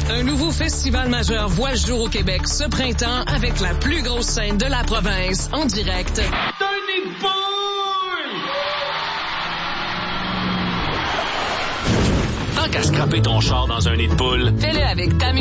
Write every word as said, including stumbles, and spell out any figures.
Un nouveau festival majeur voit le jour au Québec ce printemps avec la plus grosse scène de la province en direct. Tony Boy! Tant qu'à scraper ton char dans un nid de poule, Fais-le avec ta